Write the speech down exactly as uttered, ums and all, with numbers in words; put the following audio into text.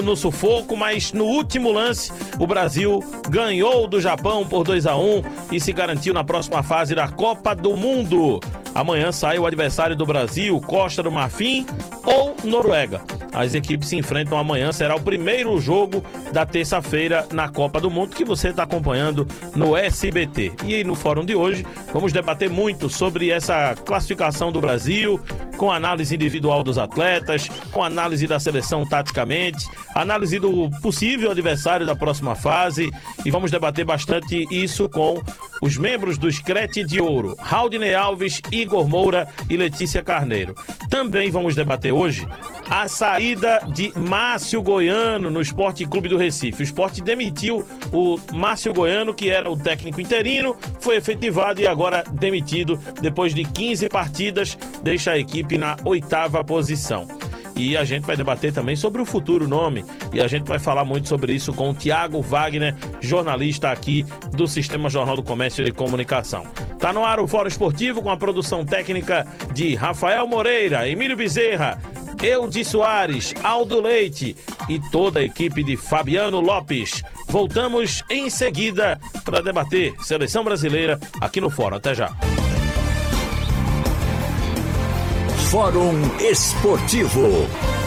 no sufoco, mas no último lance o Brasil ganhou do Japão por dois a um e se garantiu na próxima fase da Copa do Mundo. Amanhã sai o adversário do Brasil, Costa do Marfim ou Noruega. As equipes se enfrentam amanhã, será o primeiro jogo da terça-feira na Copa do Mundo que você está acompanhando no S B T. E no fórum de hoje vamos debater muito sobre essa classificação do Brasil, com análise individual dos atletas, com análise da seleção taticamente, análise do possível adversário da próxima fase, e vamos debater bastante isso com os membros do Screte de Ouro, Raudinei Alves, Igor Moura e Letícia Carneiro. Também vamos debater hoje a saída de Márcio Goiano no Sport Clube do Recife. O Sport demitiu o Márcio Goiano, que era o técnico interino, foi efetivado e agora demitido depois de quinze partidas, deixa a equipe na oitava posição. E a gente vai debater também sobre o futuro nome, e a gente vai falar muito sobre isso com o Tiago Wagner, jornalista aqui do Sistema Jornal do Comércio e Comunicação. Tá no ar o Fórum Esportivo com a produção técnica de Rafael Moreira, Emílio Bezerra, Eudi Soares, Aldo Leite e toda a equipe de Fabiano Lopes. Voltamos em seguida para debater Seleção Brasileira aqui no Fórum. Até já. Fórum Esportivo.